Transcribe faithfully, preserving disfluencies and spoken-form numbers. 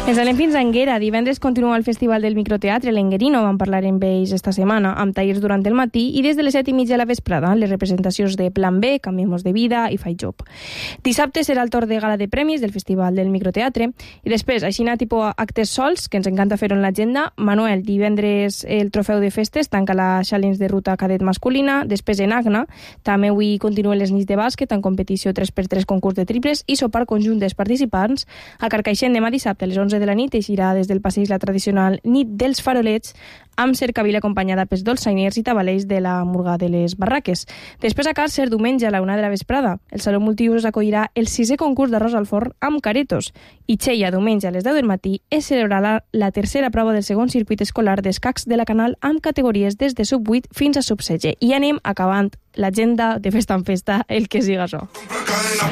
Ens anem fins a Anguera. Divendres continua el Festival del Microteatre L'Enguerino. Vam parlar amb ells esta setmana, amb tallers durant el matí i des de les set i mitja a la vesprada, les representacions de Plan B, Canviemos de Vida i Fight Job. Dissabte serà el torn de gala de premis del Festival del Microteatre i després, així na tipus actes sols, que ens encanta fer-ho en l'agenda. Manuel, divendres el trofeu de festes, tanca la Challenge de ruta cadet masculina. Després en Agna, també avui continuen les nits de bàsquet en competició tres per tres concurs de triples i sopar conjunt dels participants. A Carcaixent demà dissabte a les onze de la nit eixirà des del passeig la tradicional Nit dels Farolets amb cercavila acompanyada pels dolçainers i tabalells de la Murga de les Barraques. Després a Càrcer, diumenge a la una de la vesprada, el Saló Multiusos acollirà el sisè concurs d'arròs al forn amb caretos. I Xella, diumenge a les deu del matí, es celebrarà la tercera prova del segon circuit escolar d'escacs de la Canal amb categories des de sub vuit fins a sub setze. I anem acabant l'agenda de festa en festa, el que siga això.